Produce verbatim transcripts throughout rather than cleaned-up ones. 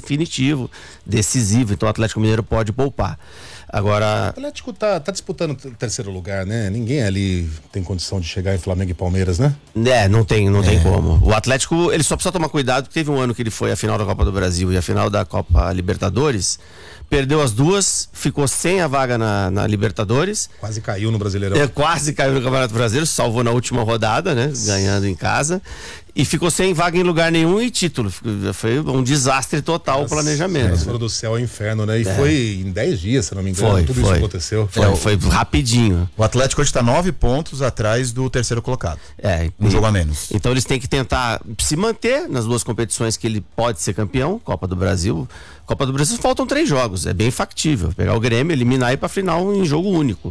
definitivo, decisivo, então o Atlético Mineiro pode poupar. Agora... O Atlético tá, tá disputando o terceiro lugar, né? Ninguém ali tem condição de chegar em Flamengo e Palmeiras, né? É, não tem, não é. tem como. O Atlético, ele só precisa tomar cuidado, porque teve um ano que ele foi a final da Copa do Brasil e a final da Copa Libertadores, perdeu as duas, ficou sem a vaga na, na Libertadores. Quase caiu no Brasileirão. É, quase caiu no Campeonato Brasileiro, salvou na última rodada, né? Ganhando em casa. E ficou sem vaga em lugar nenhum e título. Foi um desastre total o planejamento. Elas foram do céu ao inferno, né? E é. foi em dez dias, se não me engano, foi, tudo foi. isso aconteceu. Foi, é, foi rapidinho. O Atlético hoje está nove pontos atrás do terceiro colocado. É, um e, jogo a menos. Então eles têm que tentar se manter nas duas competições que ele pode ser campeão, Copa do Brasil. Copa do Brasil faltam três jogos, é bem factível. Pegar o Grêmio, eliminar e ir pra final em jogo único.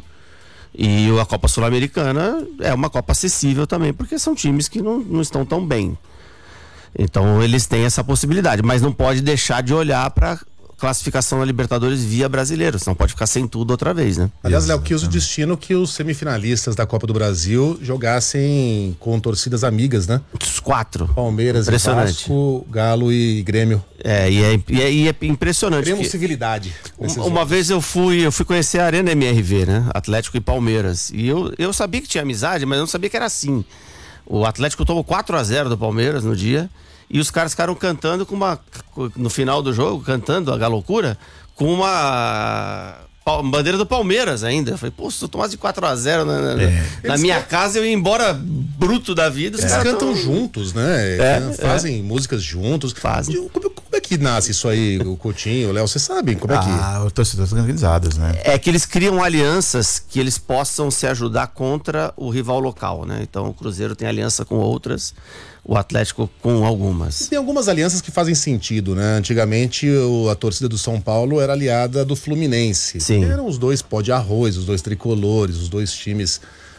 E a Copa Sul-Americana é uma Copa acessível também, porque são times que não, não estão tão bem. Então eles têm essa possibilidade, mas não pode deixar de olhar para classificação na Libertadores via brasileiro, senão pode ficar sem tudo outra vez, né? Aliás, Léo, quis o destino que os semifinalistas da Copa do Brasil jogassem com torcidas amigas, né? Os quatro. Palmeiras, Vasco, Galo e Grêmio. É, e é, e é, e é impressionante. Queremos civilidade. Uma, uma vez eu fui, eu fui conhecer a Arena M R V, né? Atlético e Palmeiras. E eu, eu sabia que tinha amizade, mas eu não sabia que era assim. O Atlético tomou quatro a zero do Palmeiras no dia. E os caras ficaram cantando com uma. No final do jogo, cantando a galoucura, com uma. Bandeira do Palmeiras ainda. Eu falei, pô, se eu tomasse de quatro a zero na, na, é. na minha can... casa, eu ia embora bruto da vida. Os Eles caras cantam tão... juntos, né? É, fazem é. músicas juntos. Fazem. Como, como é que nasce isso aí, o Coutinho, o Léo? Vocês sabem como é que... Ah, os torcedores organizados, né? É que eles criam alianças que eles possam se ajudar contra o rival local, né? Então o Cruzeiro tem aliança com outras, o Atlético com algumas. Tem algumas alianças que fazem sentido, né? Antigamente o, a torcida do São Paulo era aliada do Fluminense. Sim. Eram os dois pó de arroz, os dois tricolores, os dois times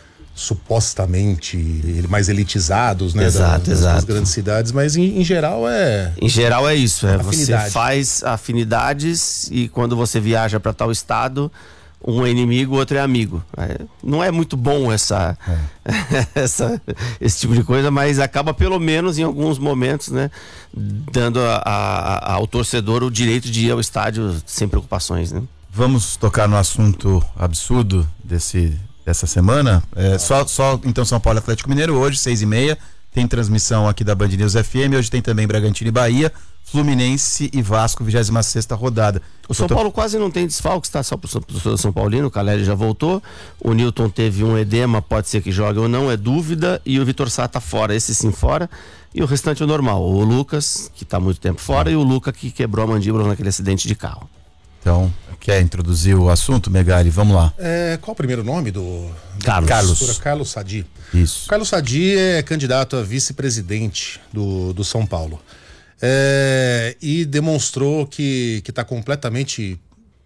supostamente mais elitizados, né? Exato, da, exato. Das grandes cidades, mas em, em geral é... Em geral é isso, é afinidade. Você faz afinidades e quando você viaja para tal estado, um é inimigo, o outro é amigo. É, não é muito bom essa, é. essa, esse tipo de coisa, mas acaba pelo menos em alguns momentos, né, dando a, a, ao torcedor o direito de ir ao estádio sem preocupações, né? Vamos tocar no assunto absurdo desse, dessa semana. É, só, só então São Paulo e Atlético Mineiro, hoje, seis e meia, tem transmissão aqui da Band News F M, hoje tem também Bragantino e Bahia, Fluminense e Vasco, vigésima sexta rodada. O São Paulo quase não tem desfalques, tá? Só pro São Paulino, o Caleri já voltou, o Newton teve um edema, pode ser que jogue ou não, é dúvida, e o Vitor Sá tá fora, esse sim fora, e o restante é normal, o Lucas, que tá muito tempo fora, e o Luca, que quebrou a mandíbula naquele acidente de carro. Então, quer introduzir o assunto, Megali? Vamos lá. É, qual o primeiro nome do... Carlos. Carlos. Carlos Sadi. Isso. Carlos Sadi é candidato a vice-presidente do, do São Paulo. É, e demonstrou que está completamente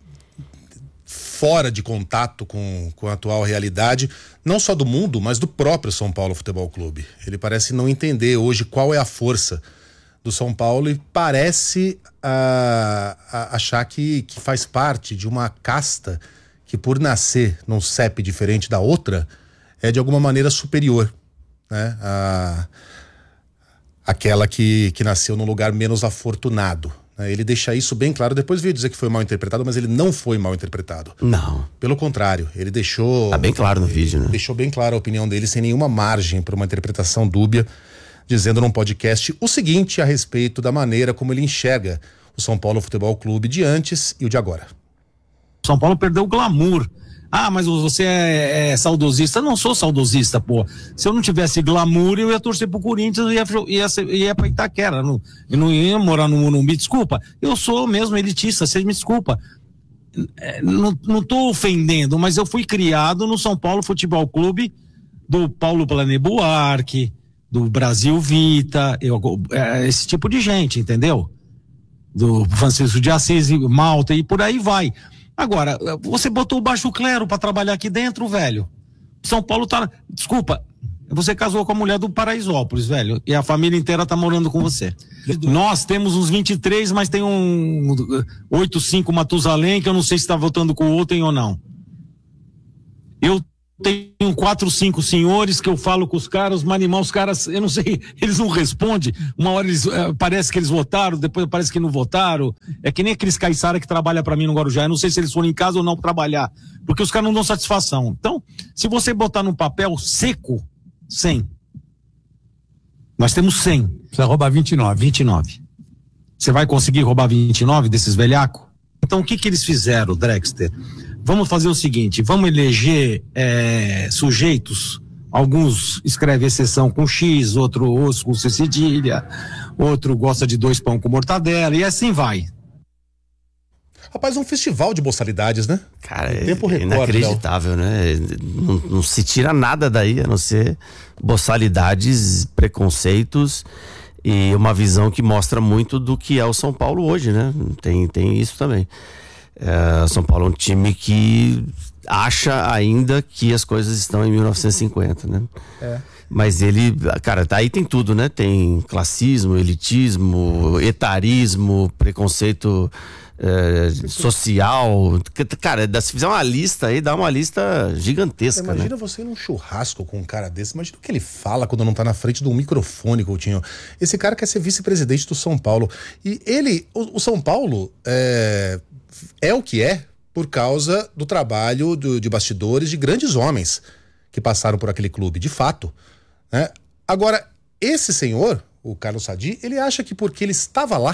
fora de contato com, com a atual realidade, não só do mundo, mas do próprio São Paulo Futebol Clube. Ele parece não entender hoje qual é a força do São Paulo e parece a, a, achar que, que faz parte de uma casta que, por nascer num C E P diferente da outra, é de alguma maneira superior, né? A, aquela que, que nasceu num lugar menos afortunado. Né? Ele deixa isso bem claro, depois veio dizer que foi mal interpretado, mas ele não foi mal interpretado. Não. Pelo contrário, ele deixou... Tá bem claro no vídeo, né? Deixou bem claro a opinião dele, sem nenhuma margem para uma interpretação dúbia, dizendo num podcast o seguinte a respeito da maneira como ele enxerga o São Paulo Futebol Clube de antes e o de agora. São Paulo perdeu o glamour. Ah, mas você é, é saudosista. Eu não sou saudosista, pô. Se eu não tivesse glamour, eu ia torcer pro Corinthians e ia, ia, ia, ia pra Itaquera. Não, eu não ia morar no Morumbi. Desculpa, eu sou mesmo elitista, você me desculpa. É, não, não tô ofendendo, mas eu fui criado no São Paulo Futebol Clube do Paulo Plané Buarque, do Brasil Vita, eu, é, esse tipo de gente, entendeu? Do Francisco de Assis, Malta e por aí vai. Agora, você botou o baixo clero pra trabalhar aqui dentro, velho. São Paulo tá... Desculpa, você casou com a mulher do Paraisópolis, velho, e a família inteira tá morando com você. Nós temos uns vinte e três, mas tem um oito, cinco Matusalém, que eu não sei se tá votando com o outro ou não. Eu tenho quatro, cinco senhores que eu falo com os caras, mas animal, os caras, eu não sei, eles não respondem. Uma hora eles, uh, parece que eles votaram, depois parece que não votaram. É que nem aqueles caiçara que trabalha pra mim no Guarujá. Eu não sei se eles foram em casa ou não trabalhar, porque os caras não dão satisfação. Então, se você botar no papel seco, cem. Nós temos cem. Precisa roubar vinte e nove. vinte e nove. Você vai conseguir roubar vinte e nove desses velhacos? Então, o que que eles fizeram, Drexler? Vamos fazer o seguinte, vamos eleger é, sujeitos, alguns escrevem exceção com X, outro osso com C cedilha, outro gosta de dois pão com mortadela, e assim vai. Rapaz, um festival de boçalidades, né? Cara, é tempo recorde, inacreditável, né? Não, não se tira nada daí, a não ser boçalidades, preconceitos e uma visão que mostra muito do que é o São Paulo hoje, né? Tem, tem isso também. É, São Paulo é um time que acha ainda que as coisas estão em mil novecentos e cinquenta, né? É. Mas ele, cara, aí tem tudo, né? Tem classismo, elitismo, etarismo, preconceito é, social. Cara, se fizer uma lista aí, dá uma lista gigantesca. Imagina, né? Você ir num churrasco com um cara desse, imagina o que ele fala quando não tá na frente de um microfone, Coutinho. Esse cara quer ser vice-presidente do São Paulo. E ele, o, o São Paulo, é... é o que é por causa do trabalho do, de bastidores de grandes homens que passaram por aquele clube, de fato, né? Agora, esse senhor, o Carlos Sadi, ele acha que porque ele estava lá,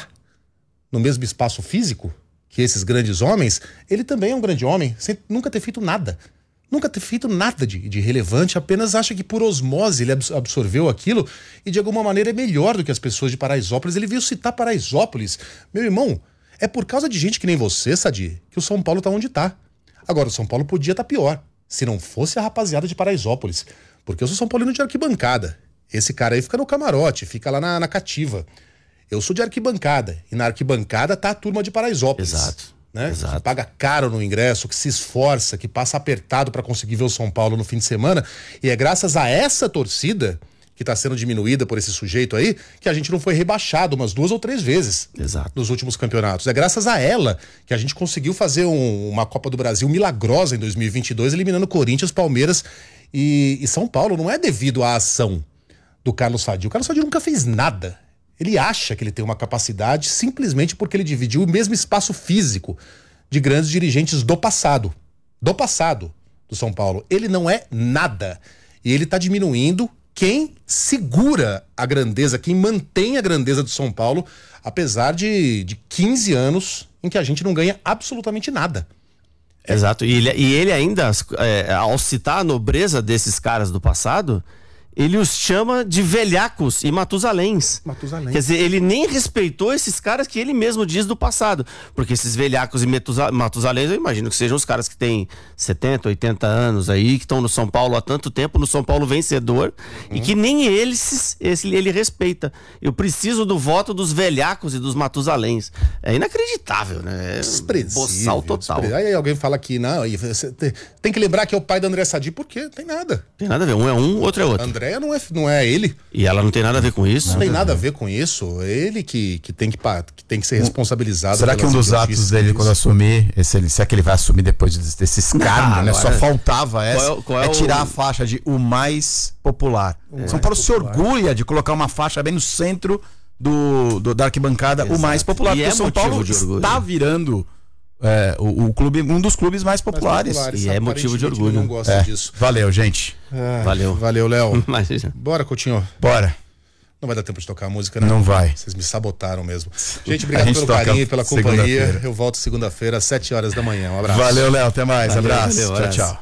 no mesmo espaço físico que esses grandes homens, ele também é um grande homem, sem nunca ter feito nada. Nunca ter feito nada de, de relevante, apenas acha que por osmose ele absorveu aquilo e de alguma maneira é melhor do que as pessoas de Paraisópolis. Ele veio citar Paraisópolis. Meu irmão, é por causa de gente que nem você, Sadi, que o São Paulo tá onde tá. Agora, o São Paulo podia estar tá pior, se não fosse a rapaziada de Paraisópolis. Porque eu sou São Paulino de arquibancada. Esse cara aí fica no camarote, fica lá na, na cativa. Eu sou de arquibancada. E na arquibancada tá a turma de Paraisópolis. Exato. Né? Exato. Que paga caro no ingresso, que se esforça, que passa apertado para conseguir ver o São Paulo no fim de semana. E é graças a essa torcida que está sendo diminuída por esse sujeito aí, que a gente não foi rebaixado umas duas ou três vezes. Exato. Nos últimos campeonatos. É graças a ela que a gente conseguiu fazer um, uma Copa do Brasil milagrosa em dois mil e vinte e dois, eliminando Corinthians, Palmeiras e, e São Paulo. Não é devido à ação do Carlos Sadi. O Carlos Sadi nunca fez nada. Ele acha que ele tem uma capacidade simplesmente porque ele dividiu o mesmo espaço físico de grandes dirigentes do passado. Do passado do São Paulo. Ele não é nada. E ele está diminuindo quem segura a grandeza, quem mantém a grandeza do São Paulo, apesar de, de quinze anos em que a gente não ganha absolutamente nada. Exato, e ele, e ele ainda, é, ao citar a nobreza desses caras do passado, ele os chama de velhacos e matusaléns. Matusalém. Quer dizer, ele nem respeitou esses caras que ele mesmo diz do passado. Porque esses velhacos e matusaléns, eu imagino que sejam os caras que têm setenta, oitenta anos aí, que estão no São Paulo há tanto tempo, no São Paulo vencedor, uhum. E que nem eles, esse, ele respeita. Eu preciso do voto dos velhacos e dos matusaléns. É inacreditável, né? É boçal total. Aí alguém fala que não, você tem que lembrar que é o pai da André Sadi, porque tem nada. Tem nada a ver, um é um, outro é outro. André não é, não é ele. E ela não tem nada a ver com isso? Não tem nada a ver com isso. É ele que, que, tem, que, que tem que ser responsabilizado. Será que um dos atos dele quando assumir, esse, se é que ele vai assumir depois desse escárnio, né? Só faltava essa, qual é, qual é, é tirar o... a faixa de o mais popular. O São mais Paulo popular. Se orgulha de colocar uma faixa bem no centro do, do, da arquibancada, Exato. O mais popular. E porque é o São Paulo está virando é, o, o clube, um dos clubes mais populares. Mais populares e é motivo de orgulho. Não gosta é. disso. Valeu, gente. Ah, valeu. Valeu, Léo. Bora, Coutinho. Bora. Não vai dar tempo de tocar a música, né? Não vai. Vocês me sabotaram mesmo. Gente, obrigado gente pelo carinho e pela companhia. Eu volto segunda-feira às sete horas da manhã. Um abraço. Valeu, Léo. Até mais. Valeu, abraço. Valeu, tchau, abraço. tchau.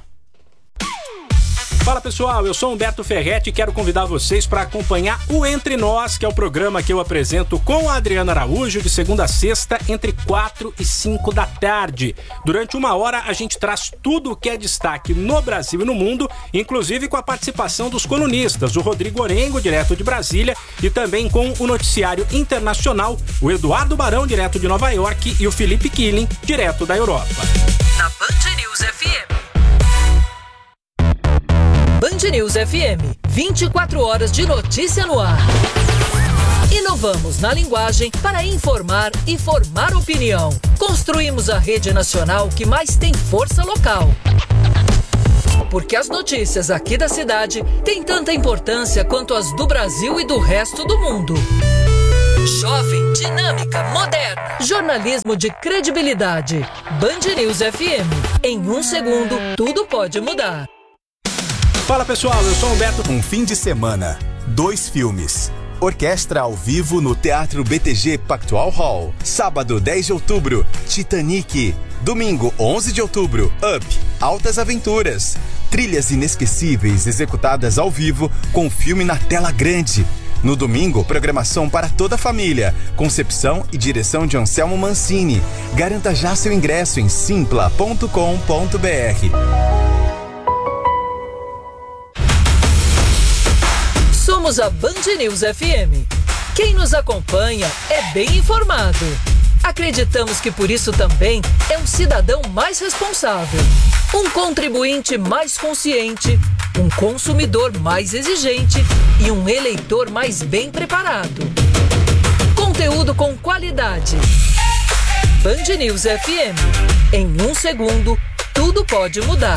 Fala pessoal, eu sou Humberto Ferretti e quero convidar vocês para acompanhar o Entre Nós, que é o programa que eu apresento com a Adriana Araújo de segunda a sexta, entre quatro e cinco da tarde. Durante uma hora a gente traz tudo o que é destaque no Brasil e no mundo, inclusive com a participação dos colunistas, o Rodrigo Orengo, direto de Brasília, e também com o noticiário internacional, o Eduardo Barão, direto de Nova York, e o Felipe Killing, direto da Europa. Na Band News F M. Band News F M, vinte e quatro horas de notícia no ar. Inovamos na linguagem para informar e formar opinião. Construímos a rede nacional que mais tem força local. Porque as notícias aqui da cidade têm tanta importância quanto as do Brasil e do resto do mundo. Jovem, dinâmica, moderna. Jornalismo de credibilidade. Band News F M. Em um segundo, tudo pode mudar. Fala pessoal, eu sou o Humberto. Um fim de semana, dois filmes. Orquestra ao vivo no Teatro B T G Pactual Hall. Sábado, dez de outubro, Titanic. Domingo, onze de outubro, Up, Altas Aventuras. Trilhas inesquecíveis executadas ao vivo com filme na tela grande. No domingo, programação para toda a família. Concepção e direção de Anselmo Mancini. Garanta já seu ingresso em simpla ponto com ponto b r. Somos a Band News F M. Quem nos acompanha é bem informado. Acreditamos que por isso também é um cidadão mais responsável, um contribuinte mais consciente, um consumidor mais exigente e um eleitor mais bem preparado. Conteúdo com qualidade. Band News F M. Em um segundo, tudo pode mudar.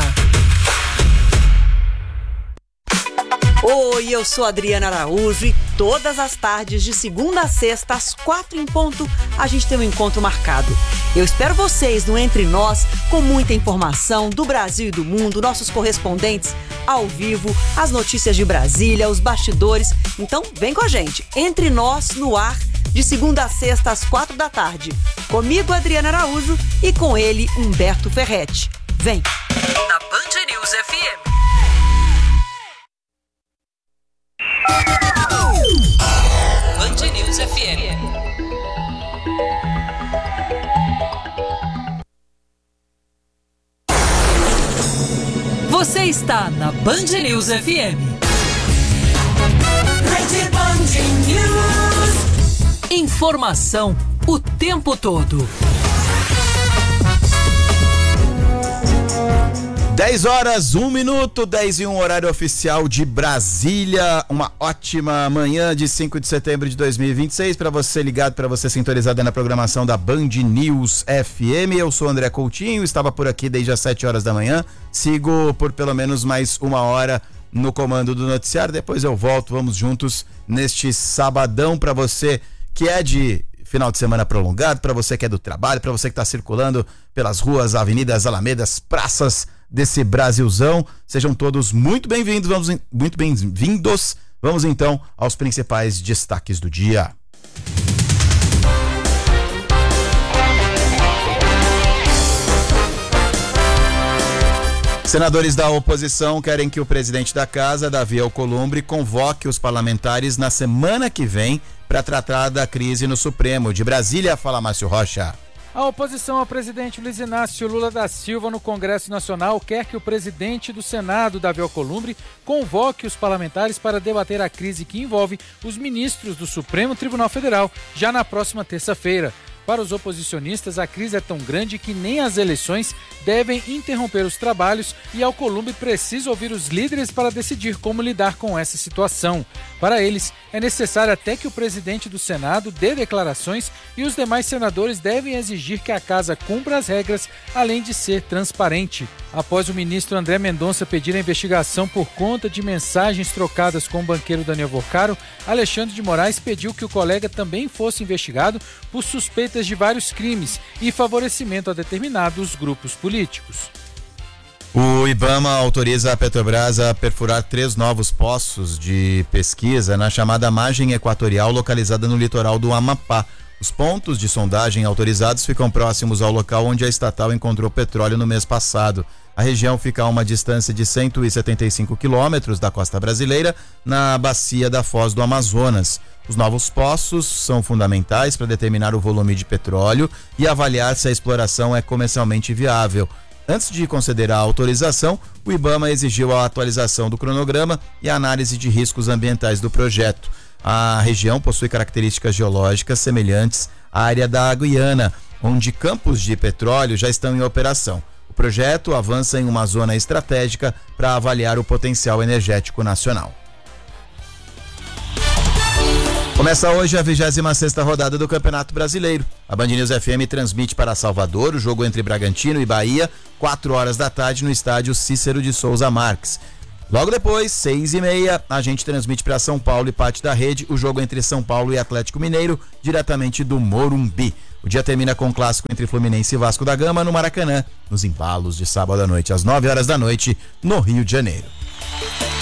Oi, eu sou Adriana Araújo e todas as tardes, de segunda a sexta, às quatro em ponto, a gente tem um encontro marcado. Eu espero vocês no Entre Nós, com muita informação do Brasil e do mundo, nossos correspondentes ao vivo, as notícias de Brasília, os bastidores. Então, vem com a gente. Entre Nós, no ar, de segunda a sexta, às quatro da tarde. Comigo, Adriana Araújo, e com ele, Humberto Ferretti. Vem! Na Band News F M. Band News F M. Você está na Band News F M. Rede Band News. Informação o tempo todo. dez horas, um minuto, dez e um, horário oficial de Brasília. Uma ótima manhã de cinco de setembro de dois mil e vinte e seis. Para você ligado, para você sintonizado na programação da Band News F M. Eu sou André Coutinho, estava por aqui desde as sete horas da manhã. Sigo por pelo menos mais uma hora no comando do noticiário. Depois eu volto, vamos juntos neste sabadão para você que é de final de semana prolongado, para você que é do trabalho, para você que está circulando pelas ruas, avenidas, alamedas, praças desse Brasilzão. Sejam todos muito bem-vindos, vamos muito bem-vindos. Vamos então aos principais destaques do dia. Senadores da oposição querem que o presidente da casa, Davi Alcolumbre, convoque os parlamentares na semana que vem para tratar da crise no Supremo. De Brasília, fala Márcio Rocha. A oposição ao presidente Luiz Inácio Lula da Silva no Congresso Nacional quer que o presidente do Senado, Davi Alcolumbre, convoque os parlamentares para debater a crise que envolve os ministros do Supremo Tribunal Federal, já na próxima terça-feira. Para os oposicionistas, a crise é tão grande que nem as eleições devem interromper os trabalhos e Alcolumbre precisa ouvir os líderes para decidir como lidar com essa situação. Para eles, é necessário até que o presidente do Senado dê declarações e os demais senadores devem exigir que a casa cumpra as regras, além de ser transparente. Após o ministro André Mendonça pedir a investigação por conta de mensagens trocadas com o banqueiro Daniel Vocaro, Alexandre de Moraes pediu que o colega também fosse investigado por suspeitas de vários crimes e favorecimento a determinados grupos políticos. O IBAMA autoriza a Petrobras a perfurar três novos poços de pesquisa na chamada margem equatorial localizada no litoral do Amapá. Os pontos de sondagem autorizados ficam próximos ao local onde a estatal encontrou petróleo no mês passado. A região fica a uma distância de cento e setenta e cinco quilômetros da costa brasileira, na bacia da Foz do Amazonas. Os novos poços são fundamentais para determinar o volume de petróleo e avaliar se a exploração é comercialmente viável. Antes de conceder a autorização, o IBAMA exigiu a atualização do cronograma e a análise de riscos ambientais do projeto. A região possui características geológicas semelhantes à área da Guiana, onde campos de petróleo já estão em operação. O projeto avança em uma zona estratégica para avaliar o potencial energético nacional. Começa hoje a vigésima sexta rodada do Campeonato Brasileiro. A Band News F M transmite para Salvador o jogo entre Bragantino e Bahia, quatro horas da tarde no estádio Cícero de Souza Marques. Logo depois, seis e meia, a gente transmite para São Paulo e parte da rede o jogo entre São Paulo e Atlético Mineiro, diretamente do Morumbi. O dia termina com o clássico entre Fluminense e Vasco da Gama no Maracanã, nos embalos de sábado à noite, às nove horas da noite, no Rio de Janeiro.